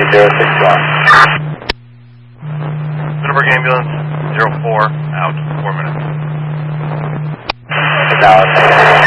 061. Middleburg Ambulance, 04, out, 4 minutes. Dallas.